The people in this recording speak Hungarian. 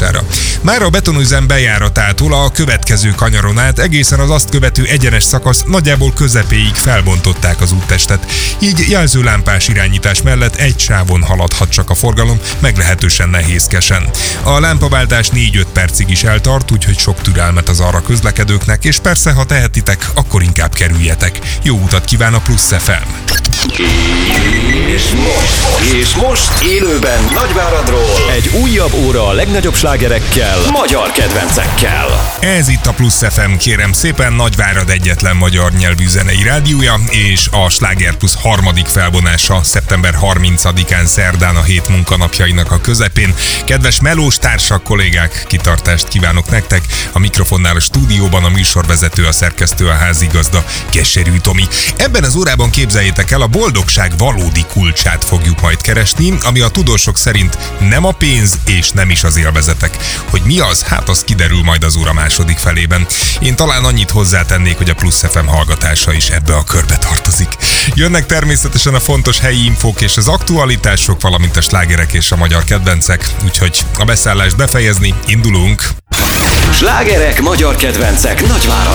hatására. Már a betonüzem bejáratától a következő kanyaron át egészen az azt követő egyenes szakasz nagyjából közepéig felbontották az úttestet. Így jelzőlámpás irányítás mellett egy sávon haladhat csak a forgalom, meglehetősen nehézkesen. A lámpaváltás 4-5 percig is eltart, úgyhogy sok türelmet az arra közlekedőknek, és persze, ha tehetitek, akkor inkább kerüljetek. Jó utat kíván a Plusz FM! És most élőben Nagyváradról egy újabb óra a legnagyobb slágerekkel, magyar kedvencekkel. Ez itt a Plusz FM, kérem szépen, Nagyvárad egyetlen magyar nyelvű zenei rádiója, és a Sláger Plusz harmadik felvonása szeptember 30-án szerdán a hét munkanapjainak a közepén. Kedves melós társak, kollégák, kitartást kívánok nektek. A mikrofonnál a stúdióban a műsorvezető, a szerkesztő, a házigazda, Keserű Tomi. Ebben az órában képzeljétek el, a boldogság valódi kulcsát fogjuk majd keresni, ami a tudósok szerint nem a pénz és nem is az élvezetek. Hogy mi az? Hát az kiderül majd az óra második felében. Én talán annyit hozzátennék, hogy a Plusz FM hallgatása is ebbe a körbe tartozik. Jönnek természetesen a fontos helyi infók és az aktualitások, valamint a slágerek és a magyar kedvencek, úgyhogy a beszállást befejezni, indulunk! Slágerek, magyar kedvencek Nagyváradon.